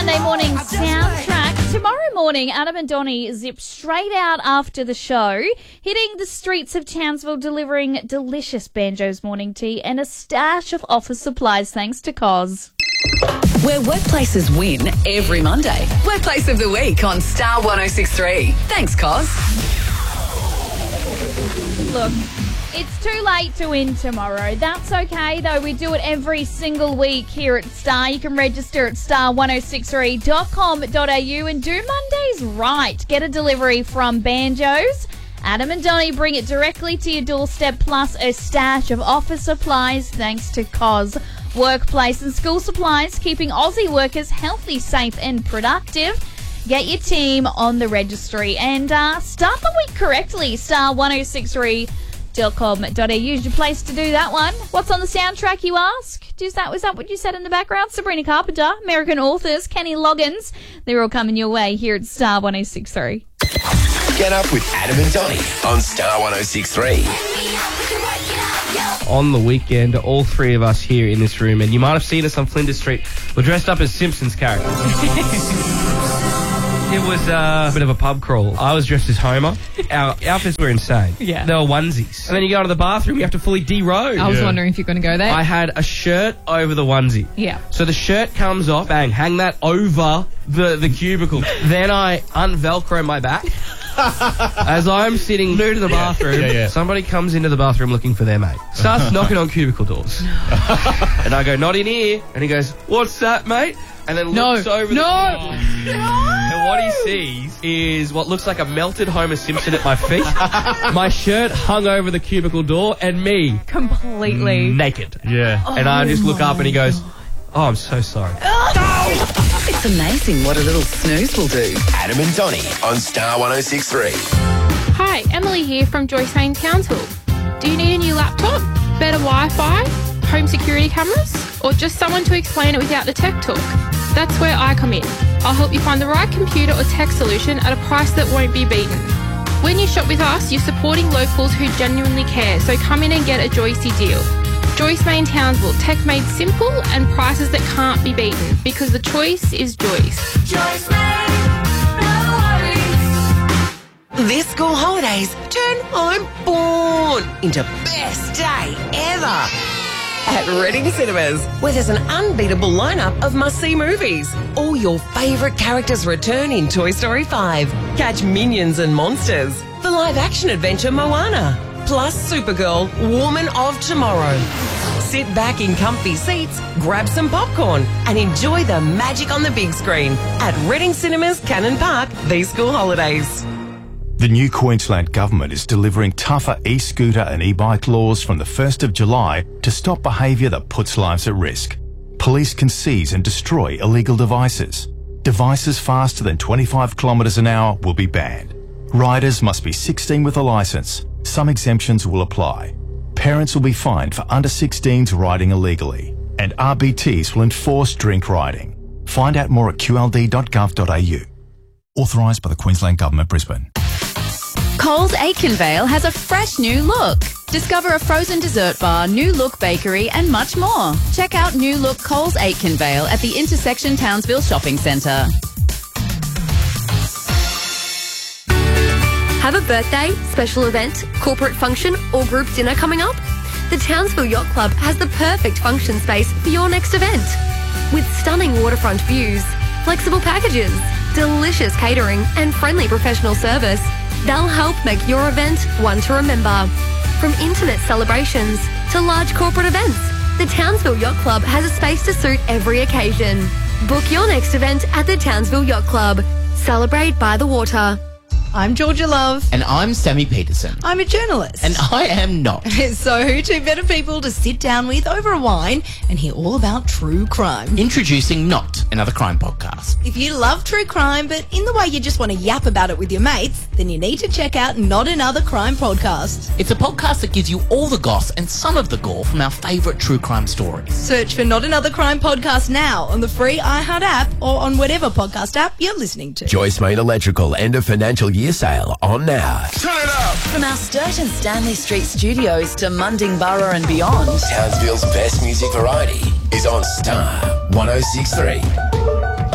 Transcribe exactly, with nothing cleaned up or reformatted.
Monday morning soundtrack. Tomorrow morning, Adam and Donnie zip straight out after the show, hitting the streets of Townsville, delivering delicious Banjo's morning tea and a stash of office supplies thanks to Cos. Where workplaces win every Monday. Workplace of the Week on Star one oh six three. Thanks, Cos. Look, it's too late to win tomorrow. That's okay, though. We do it every single week here at Star. You can register at star one oh six three dot com dot a u and do Mondays right. Get a delivery from Banjo's. Adam and Donnie bring it directly to your doorstep, plus a stash of office supplies thanks to Cos. Workplace and school supplies, keeping Aussie workers healthy, safe and productive. Get your team on the registry and uh, start the week correctly. star one oh six three dot com dot a u is your place to do that one. What's on the soundtrack, you ask? Is that, was that what you said in the background? Sabrina Carpenter, American Authors, Kenny Loggins. They're all coming your way here at Star one oh six three. Get up with Adam and Donnie on Star one oh six three. On the weekend, all three of us here in this room, and you might have seen us on Flinders Street, were dressed up as Simpsons characters. It was uh, a bit of a pub crawl. I was dressed as Homer. Our outfits were insane. Yeah. They were onesies. And then you go to the bathroom, you have to fully derobe. I was yeah. wondering if you're going to go there. I had a shirt over the onesie. Yeah. So the shirt comes off, bang, hang that over the, the cubicle. Then I unvelcro my back. As I'm sitting nude in the bathroom, yeah, yeah. somebody comes into the bathroom looking for their mate. Starts knocking on cubicle doors. And I go, not in here. And he goes, what's that, mate? And then no. looks over no. the... No! And what he sees is what looks like a melted Homer Simpson at my feet. My shirt hung over the cubicle door and me... completely... naked. Yeah. And I just look up and he goes, oh, I'm so sorry. It's amazing what a little snooze will do. Adam and Donnie on Star one oh six three. Hi, Emily here from Joyce Main Townsville. Do you need a new laptop, better Wi-Fi, home security cameras, or just someone to explain it without the tech talk? That's where I come in. I'll help you find the right computer or tech solution at a price that won't be beaten. When you shop with us, you're supporting locals who genuinely care, so come in and get a Joycey deal. Joyce Main Townsville, tech made simple and prices that can't be beaten, because the choice is Joyce. Joyce Main, no worries. This school holidays, turn I'm born into best day ever at Reading Cinemas, where there's an unbeatable lineup of must-see movies. All your favourite characters return in Toy Story five. Catch Minions and Monsters, the live-action adventure Moana, plus Supergirl, Woman of Tomorrow. Sit back in comfy seats, grab some popcorn and enjoy the magic on the big screen at Reading Cinemas, Cannon Park, these school holidays. The new Queensland Government is delivering tougher e-scooter and e-bike laws from the first of July to stop behaviour that puts lives at risk. Police can seize and destroy illegal devices. Devices faster than twenty-five kilometres an hour will be banned. Riders must be sixteen with a licence. Some exemptions will apply. Parents will be fined for under sixteens riding illegally. And R B Ts will enforce drink riding. Find out more at q l d dot gov dot a u. Authorised by the Queensland Government, Brisbane. Coles Aitkenvale has a fresh new look. Discover a frozen dessert bar, New Look Bakery and much more. Check out New Look Coles Aitkenvale at the Intersection Townsville Shopping Centre. Have a birthday, special event, corporate function or group dinner coming up? The Townsville Yacht Club has the perfect function space for your next event. With stunning waterfront views, flexible packages, delicious catering and friendly professional service, they'll help make your event one to remember. From intimate celebrations to large corporate events, the Townsville Yacht Club has a space to suit every occasion. Book your next event at the Townsville Yacht Club. Celebrate by the water. I'm Georgia Love. And I'm Sammy Peterson. I'm a journalist. And I am not. So who two better people to sit down with over a wine and hear all about true crime? Introducing Not, another crime podcast. If you love true crime, but in the way you just want to yap about it with your mates, then you need to check out Not Another Crime Podcast. It's a podcast that gives you all the goss and some of the gore from our favourite true crime stories. Search for Not Another Crime Podcast now on the free iHeart app or on whatever podcast app you're listening to. Joyce Main Electrical end of financial year sale on now. Turn it up! From our Sturt and Stanley Street studios to Mundingburra and beyond, Townsville's best music variety is on Star one oh six three.